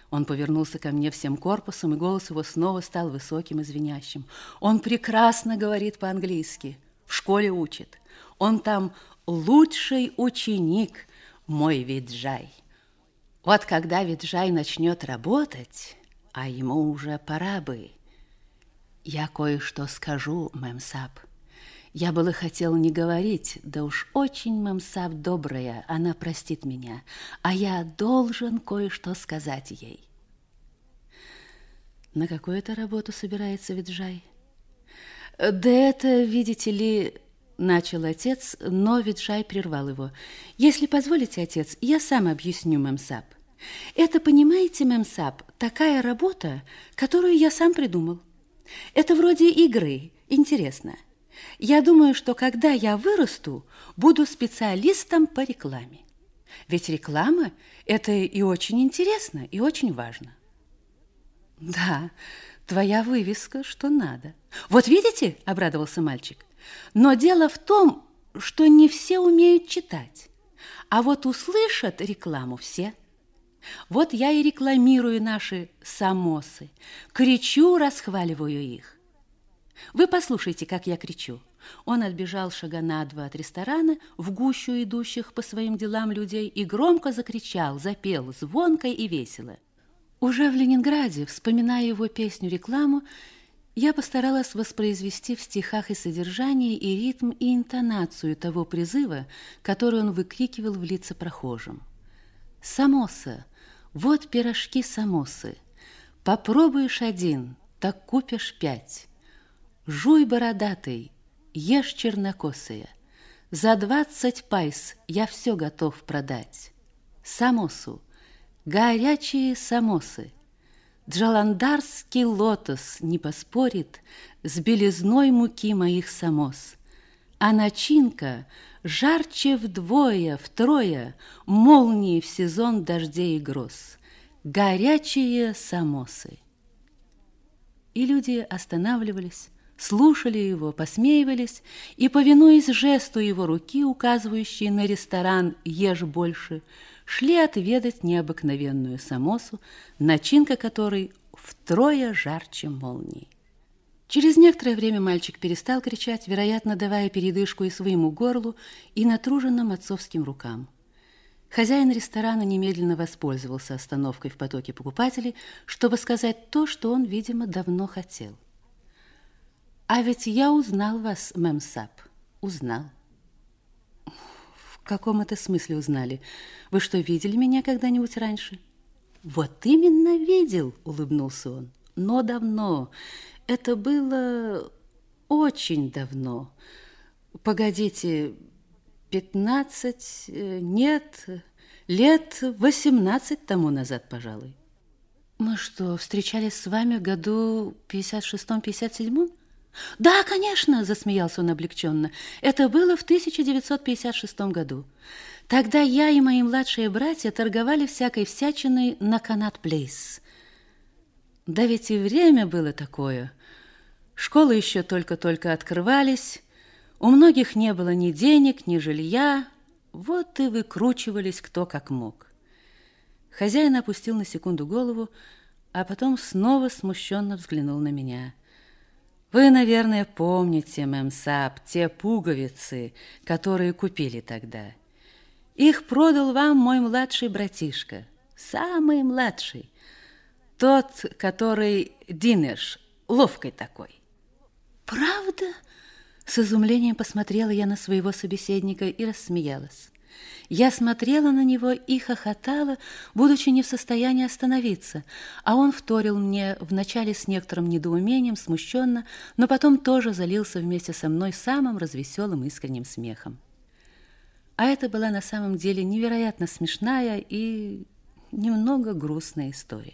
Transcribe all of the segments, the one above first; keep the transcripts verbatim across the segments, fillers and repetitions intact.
Он повернулся ко мне всем корпусом, и голос его снова стал высоким и звенящим. Он прекрасно говорит по-английски, в школе учит. Он там лучший ученик, мой Виджай. Вот когда Виджай начнет работать, а ему уже пора бы, я кое-что скажу, мемсап. Я было хотел не говорить, да уж очень мемсап добрая, она простит меня, а я должен кое-что сказать ей. На какую это работу собирается Виджай? Да это, видите ли, начал отец, но Виджай прервал его. Если позволите, отец, я сам объясню, мемсап. Это, понимаете, мемсап, такая работа, которую я сам придумал. Это вроде игры, интересно. Я думаю, что когда я вырасту, буду специалистом по рекламе. Ведь реклама – это и очень интересно, и очень важно. Да, твоя вывеска, что надо. Вот видите, обрадовался мальчик. Но дело в том, что не все умеют читать. А вот услышат рекламу все. Вот я и рекламирую наши самосы. Кричу, расхваливаю их. Вы послушайте, как я кричу. Он отбежал шага на два от ресторана в гущу идущих по своим делам людей и громко закричал, запел, звонко и весело. Уже в Ленинграде, вспоминая его песню-рекламу, я постаралась воспроизвести в стихах и содержании, и ритм, и интонацию того призыва, который он выкрикивал в лица прохожим. «Самоса! Вот пирожки самосы! Попробуешь один, так купишь пять! Жуй, бородатый, ешь, чернокосая, за двадцать пайс я все готов продать. Самосу, горячие самосы, джаландарский лотос не поспорит с белизной муки моих самос, а начинка жарче вдвое, втрое молнии в сезон дождей и гроз. Горячие самосы». И люди останавливались, слушали его, посмеивались и, повинуясь жесту его руки, указывающей на ресторан «Ешь больше», шли отведать необыкновенную самосу, начинка которой втрое жарче молнии. Через некоторое время мальчик перестал кричать, вероятно, давая передышку и своему горлу, и натруженным отцовским рукам. Хозяин ресторана немедленно воспользовался остановкой в потоке покупателей, чтобы сказать то, что он, видимо, давно хотел. «А ведь я узнал вас, мемсап, узнал». «В каком это смысле узнали? Вы что, видели меня когда-нибудь раньше?» «Вот именно видел», — улыбнулся он, — «но давно. Это было очень давно. Погодите, пятнадцать, нет, лет восемнадцать тому назад, пожалуй». «Мы что, встречались с вами в году пятьдесят шестом — пятьдесят седьмом?» «Да, конечно», – засмеялся он облегченно. «Это было в тысяча девятьсот пятьдесят шестом году. Тогда я и мои младшие братья торговали всякой всячиной на Канат-Плейс. Да ведь и время было такое. Школы еще только-только открывались, у многих не было ни денег, ни жилья, вот и выкручивались кто как мог». Хозяин опустил на секунду голову, а потом снова смущенно взглянул на меня. «Вы, наверное, помните, мемсап, те пуговицы, которые купили тогда. Их продал вам мой младший братишка, самый младший, тот, который Динеш, ловкий такой». «Правда?» С изумлением посмотрела я на своего собеседника и рассмеялась. Я смотрела на него и хохотала, будучи не в состоянии остановиться, а он вторил мне вначале с некоторым недоумением, смущенно, но потом тоже залился вместе со мной самым развеселым искренним смехом. А это была на самом деле невероятно смешная и немного грустная история.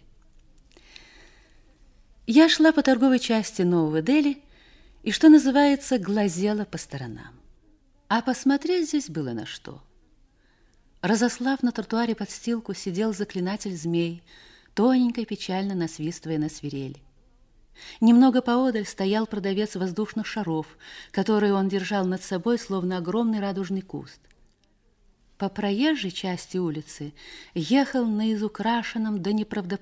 Я шла по торговой части Нового Дели и, что называется, глазела по сторонам. А посмотреть здесь было на что. Разослав на тротуаре подстилку, сидел заклинатель змей, тоненько и печально насвистывая на свирели. Немного поодаль стоял продавец воздушных шаров, которые он держал над собой, словно огромный радужный куст. По проезжей части улицы ехал на изукрашенном до неправдоподобия